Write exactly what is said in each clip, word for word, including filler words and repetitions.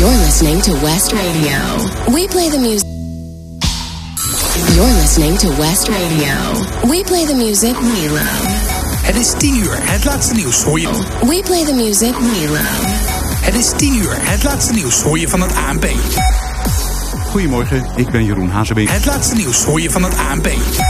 You're listening to West Radio. We play the music. You're listening to West Radio. We play the music we love. Het is tien uur, het laatste nieuws hoor je. We play the music we love. Het is tien uur, het laatste nieuws hoor je van het A N P. Goedemorgen, ik ben Jeroen Hazewinkel. Het laatste nieuws hoor je van het A N P.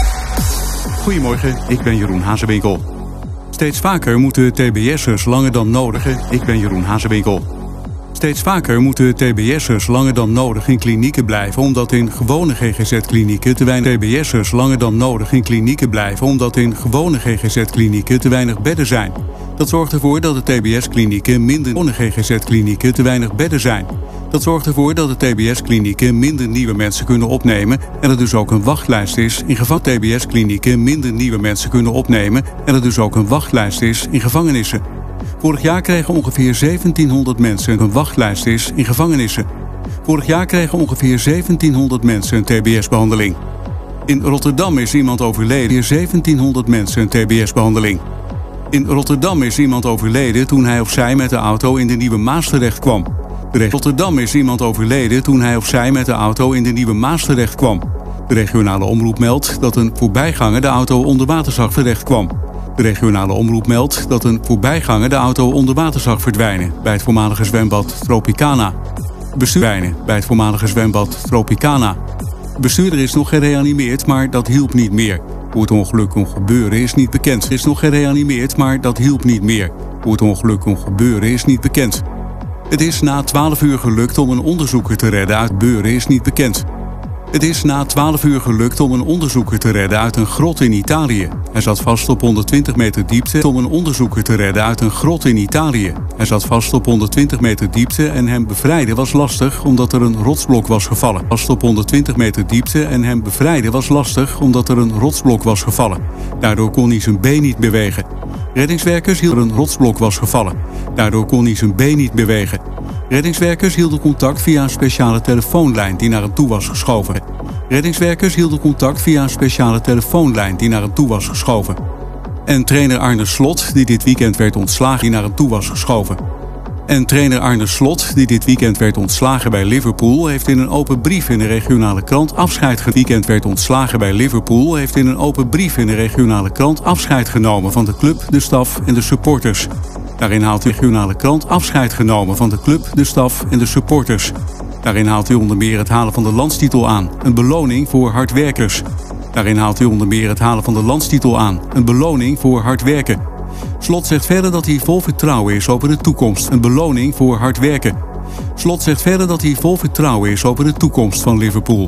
Goedemorgen, ik ben Jeroen Hazewinkel. Steeds vaker moeten T B S'ers langer dan nodig. Ik ben Jeroen Hazewinkel. Steeds vaker moeten T B S'ers langer dan nodig in klinieken blijven, omdat in gewone G G Z-klinieken te weinig T B S'ers langer dan nodig in klinieken blijven, omdat in gewone G G Z-klinieken te weinig bedden zijn. Dat zorgt ervoor dat de T B S-klinieken minder gewone G G Z-klinieken te weinig bedden zijn. Dat zorgt ervoor dat de T B S-klinieken minder nieuwe mensen kunnen opnemen en er dus ook een wachtlijst is in gevangen T B S-klinieken minder nieuwe mensen kunnen opnemen en er dus ook een wachtlijst is in gevangenissen. Vorig jaar kregen ongeveer zeventienhonderd mensen een wachtlijst is in gevangenissen. Vorig jaar kregen ongeveer zeventienhonderd mensen een T B S-behandeling. In Rotterdam is iemand overleden, zeventienhonderd mensen een T B S-behandeling. In Rotterdam is iemand overleden toen hij of zij met de auto in de Nieuwe Maas terecht kwam. In Rotterdam is iemand overleden toen hij of zij met de auto in de Nieuwe Maas terecht kwam. De regionale omroep meldt dat een voorbijganger de auto onder water zag terecht kwam. De regionale omroep meldt dat een voorbijganger de auto onder water zag verdwijnen bij het voormalige zwembad Tropicana. Bestuurder bij het voormalige zwembad Tropicana. De bestuurder is nog gereanimeerd, maar dat hielp niet meer. Hoe het ongeluk kon gebeuren is niet bekend. Er is nog gereanimeerd, maar dat hielp niet meer. Hoe het ongeluk kon gebeuren is niet bekend. Het is na twaalf uur gelukt om een onderzoeker te redden uit Beuren is niet bekend. Het is na twaalf uur gelukt om een onderzoeker te redden uit een grot in Italië. Hij zat vast op honderdtwintig meter diepte om een onderzoeker te redden uit een grot in Italië. Hij zat vast op honderdtwintig meter diepte en hem bevrijden was lastig omdat er een rotsblok was gevallen. Vast op honderdtwintig meter diepte en hem bevrijden was lastig omdat er een rotsblok was gevallen. Daardoor kon hij zijn been niet bewegen. Reddingswerkers hielden een rotsblok was gevallen. Daardoor kon hij zijn been niet bewegen. Reddingswerkers hielden contact via een speciale telefoonlijn die naar hem toe was geschoven. Reddingswerkers hielden contact via een speciale telefoonlijn die naar hem toe was geschoven. En trainer Arne Slot, die dit weekend werd ontslagen, die naar hem toe was geschoven. En trainer Arne Slot, die dit weekend werd ontslagen bij Liverpool, heeft in een open brief in de regionale krant afscheid genomen. Weekend werd ontslagen bij Liverpool, heeft in een open brief in de regionale krant afscheid genomen van de club, de staf en de supporters. Daarin haalt de regionale krant afscheid genomen van de club, de staf en de supporters. Daarin haalt hij onder meer het halen van de landstitel aan, een beloning voor hardwerkers. Daarin haalt hij onder meer het halen van de landstitel aan, een beloning voor hard werken. Slot zegt verder dat hij vol vertrouwen is over de toekomst, een beloning voor hard werken. Slot zegt verder dat hij vol vertrouwen is over de toekomst van Liverpool.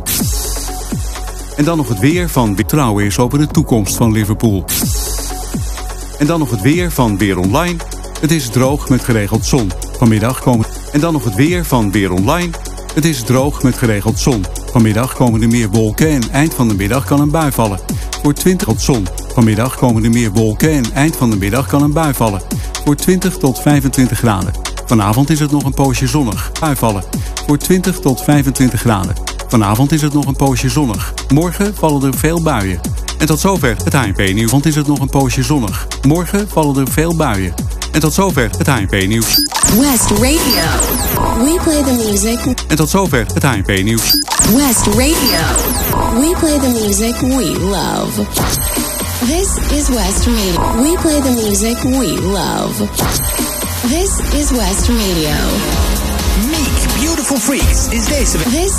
En dan nog het weer van vertrouwen is over de toekomst van Liverpool. En dan nog het weer van Weer Online. Het is droog met geregeld zon. Vanmiddag komen... En dan nog het weer van Weer Online. Het is droog met geregeld zon. Vanmiddag komen er meer wolken en eind van de middag kan een bui vallen. Voor twintig tot zon. Vanmiddag komen er meer wolken en eind van de middag kan een bui vallen. Voor twintig tot vijfentwintig graden. Vanavond is het nog een poosje zonnig. Bui vallen. Voor twintig tot vijfentwintig graden. Vanavond is het nog een poosje zonnig. Morgen vallen er veel buien. En tot zover het A N P-nieuws. Want is het nog een poosje zonnig. Morgen vallen er veel buien. En tot zover het A N P-nieuws. West Radio. We play the music. En tot zover het A N P-nieuws. West Radio. We play the music we love. This is West Radio. We play the music we love. This is West Radio. Meek, Beautiful Freaks is deze week. This